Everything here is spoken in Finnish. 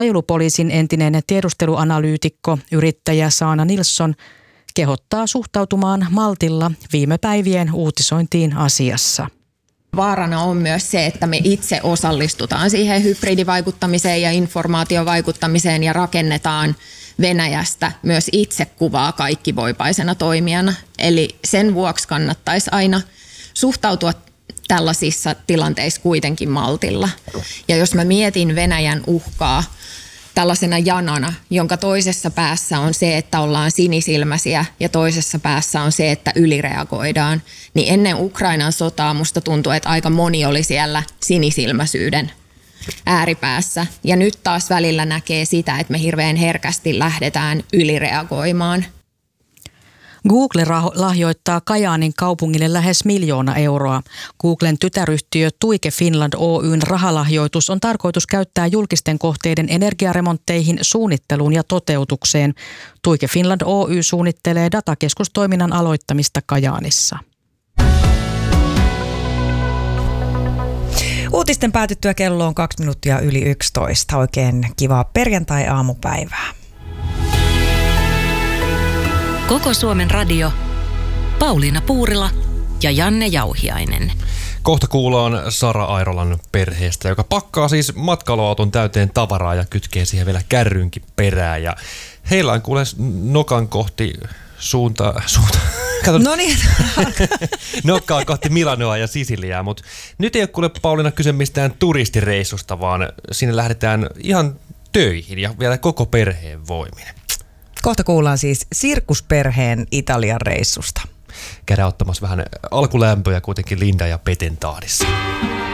Suojelupoliisin entinen tiedusteluanalyytikko, yrittäjä Saana Nilsson kehottaa suhtautumaan maltilla viime päivien uutisointiin asiassa. Vaarana on myös se, että me itse osallistutaan siihen hybridivaikuttamiseen ja informaatiovaikuttamiseen ja rakennetaan Venäjästä myös itsekuvaa kaikkivoipaisena toimijana. Eli sen vuoksi kannattaisi aina suhtautua tällaisissa tilanteissa kuitenkin maltilla. Ja jos mä mietin Venäjän uhkaa tällaisena janana, jonka toisessa päässä on se, että ollaan sinisilmäisiä ja toisessa päässä on se, että ylireagoidaan, niin ennen Ukrainan sotaa musta tuntuu, että aika moni oli siellä sinisilmäisyyden ääripäässä. Ja nyt taas välillä näkee sitä, että me hirveän herkästi lähdetään ylireagoimaan. Google lahjoittaa Kajaanin kaupungille lähes 1 miljoona euroa. Googlen tytäryhtiö Tuike Finland Oyn rahalahjoitus on tarkoitus käyttää julkisten kohteiden energiaremontteihin, suunnitteluun ja toteutukseen. Tuike Finland Oy suunnittelee datakeskustoiminnan aloittamista Kajaanissa. Uutisten päätyttyä kello on 2 minuuttia yli 11. Oikein kivaa perjantai-aamupäivää. Koko Suomen radio, Pauliina Puurila ja Janne Jauhiainen. Kohta kuullaan Sara Airolan perheestä, joka pakkaa siis matkailuauton täyteen tavaraa ja kytkee siihen vielä kärrynkin perään. Ja heillä on kuule nokan kohti suunta. No niin. Nokkaa kohti Milanoa ja Sisiliaa, mutta nyt ei ole kuule Pauliina kyse mistään turistireissusta, vaan sinne lähdetään ihan töihin ja vielä koko perheen voimin. Kohta kuullaan siis sirkusperheen Italian reissusta. Käydään ottamassa vähän alkulämpöjä kuitenkin Linda ja Peten tahdissa.